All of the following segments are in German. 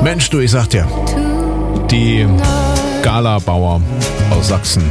Mensch, du, ich sag dir, die Galabauer aus Sachsen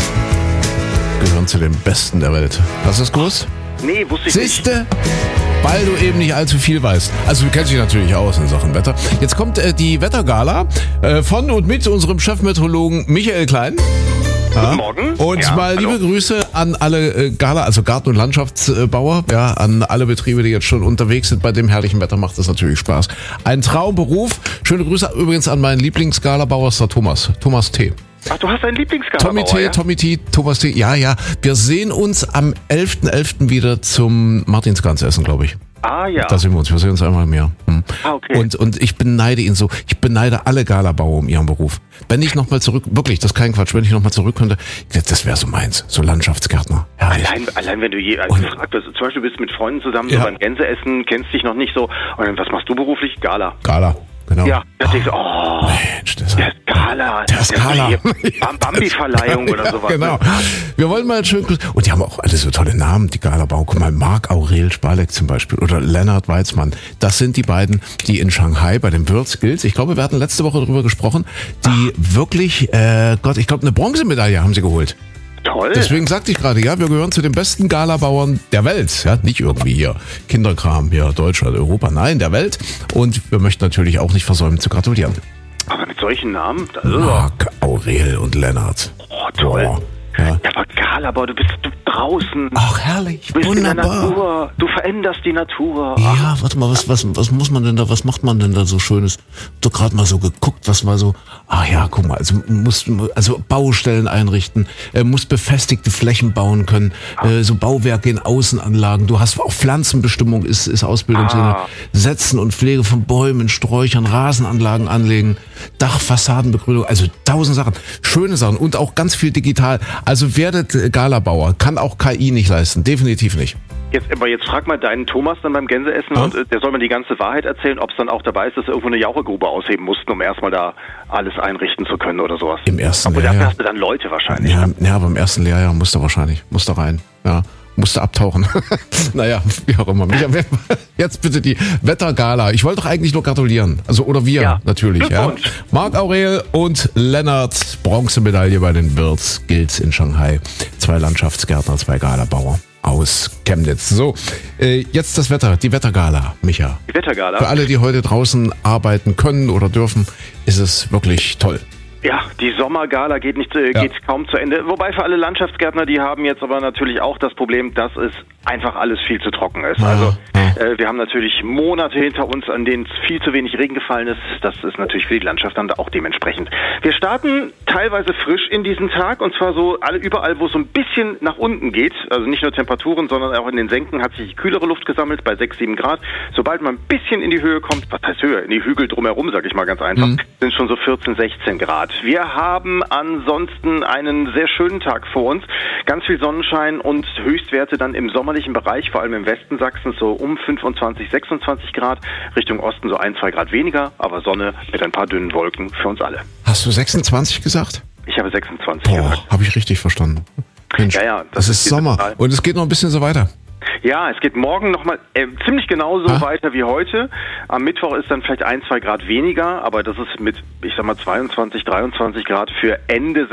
gehören zu den Besten der Welt. Hast du das gewusst? Nee, wusste ich nicht. Siehste? Weil du eben nicht allzu viel weißt. Also du kennst dich natürlich aus in Sachen Wetter. Jetzt kommt die Wettergala von und mit unserem Chefmeteorologen Michael Klein. Guten Morgen. Und ja, mal hallo. liebe Grüße an alle also Garten- und Landschaftsbauer, ja, an alle Betriebe, die jetzt schon unterwegs sind. Bei dem herrlichen Wetter macht das natürlich Spaß. Ein Traumberuf. Schöne Grüße übrigens an meinen Lieblingsgalabauer, ist der Thomas T. Ach, du hast einen Lieblingsgalabauer, Tommy T, Thomas T. Ja. Wir sehen uns am 11.11. wieder zum Martinsgans-Essen, glaube ich. Ah, ja. Da sehen wir uns. Wir sehen uns einmal mehr. Ah, okay. Und ich beneide ihn so. Ich beneide alle Galabauer um ihren Beruf. Wenn ich nochmal zurück, wirklich, das ist kein Quatsch, wenn ich nochmal zurück könnte, das wäre so meins. So Landschaftsgärtner. Herrlich. Allein wenn du gefragt wirst, zum Beispiel bist mit Freunden zusammen, so beim Gänseessen, kennst dich noch nicht so, und dann, was machst du beruflich? Gala. Genau. Ja, da denkst du, oh, Mensch, der ist Gala. Der ist Gala. Bambi-Verleihung oder sowas. Genau. Wir wollen mal schön, und die haben auch alle so tolle Namen, die Galabauer. Guck mal, Marc Aurel Spalek zum Beispiel oder Lennart Weizmann. Das sind die beiden, die in Shanghai bei den World Skills, ich glaube, wir hatten letzte Woche darüber gesprochen, die wirklich, ich glaube, eine Bronzemedaille haben sie geholt. Toll. Deswegen sagte ich gerade, ja, wir gehören zu den besten Galabauern der Welt. Ja, nicht irgendwie hier Kinderkram, hier Deutschland, Europa, nein, der Welt. Und wir möchten natürlich auch nicht versäumen zu gratulieren. Aber mit solchen Namen? Marc Aurel und Lennart. Oh, toll. Boah. Ja. Ja, aber Galabauer, du bist draußen. Ach, herrlich, Du bist in der wunderbar. Natur. Du veränderst die Natur. Ja, warte mal, was muss man denn da, was macht man denn da so Schönes? Doch gerade mal so geguckt, was war so, guck mal, also Baustellen einrichten, muss befestigte Flächen bauen können, so Bauwerke in Außenanlagen, du hast auch Pflanzenbestimmung ist Ausbildungssinne, Setzen und Pflege von Bäumen, Sträuchern, Rasenanlagen anlegen, Dachfassadenbegrünung, also 1000 Sachen, schöne Sachen und auch ganz viel digital. Also werdet Galabauer, kann auch KI nicht leisten, definitiv nicht. Jetzt frag mal deinen Thomas dann beim Gänseessen und der soll mir die ganze Wahrheit erzählen, ob es dann auch dabei ist, dass sie irgendwo eine Jauchegrube ausheben mussten, um erstmal da alles einrichten zu können oder sowas. Im ersten Aber Lehrjahr. dafür hast du dann Leute wahrscheinlich. Ja, aber im ersten Lehrjahr musste rein. Ja, musste abtauchen. Naja, wie auch immer. Jetzt bitte die Wettergala. Ich wollte doch eigentlich nur gratulieren. Also, oder wir natürlich. Ja. Glückwunsch. Marc Aurel und Lennart, Bronzemedaille bei den World Skills in Shanghai. 2 Landschaftsgärtner, 2 Galabauer aus Chemnitz. So, jetzt das Wetter, die Wettergala, Micha. Die Wettergala. Für alle, die heute draußen arbeiten können oder dürfen, ist es wirklich toll. Ja, die Sommergala geht kaum zu Ende. Wobei für alle Landschaftsgärtner, die haben jetzt aber natürlich auch das Problem, dass es einfach alles viel zu trocken ist. Also wir haben natürlich Monate hinter uns, an denen viel zu wenig Regen gefallen ist. Das ist natürlich für die Landschaft dann auch dementsprechend. Wir starten teilweise frisch in diesen Tag und zwar so überall, wo es so ein bisschen nach unten geht. Also nicht nur Temperaturen, sondern auch in den Senken hat sich kühlere Luft gesammelt bei 6, 7 Grad. Sobald man ein bisschen in die Höhe kommt, was heißt Höhe? In die Hügel drumherum, sag ich mal ganz einfach, sind schon so 14, 16 Grad. Wir haben ansonsten einen sehr schönen Tag vor uns. Ganz viel Sonnenschein und Höchstwerte dann im sommerlichen Bereich, vor allem im Westen Sachsens so um 25, 26 Grad. Richtung Osten so 1, 2 Grad weniger, aber Sonne mit ein paar dünnen Wolken für uns alle. Hast du 26 gesagt? Ich habe 26 gesagt. Habe ich richtig verstanden. Mensch, Ja, das ist Sommer. Und es geht noch ein bisschen so weiter. Ja, es geht morgen nochmal ziemlich genauso weiter wie heute. Am Mittwoch ist dann vielleicht 1, 2 Grad weniger, aber das ist mit, ich sag mal, 22, 23 Grad für Ende